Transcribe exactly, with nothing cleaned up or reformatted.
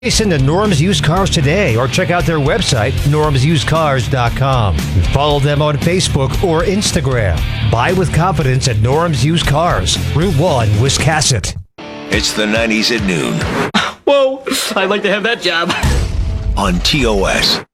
Listen to Norm's Used Cars today or check out their website, norms used cars dot com. Follow them on Facebook or Instagram. Buy with confidence at Norm's Used Cars, Route one, Wiscasset. It's the nineties at noon. Whoa, I'd like to have that job. On T O S.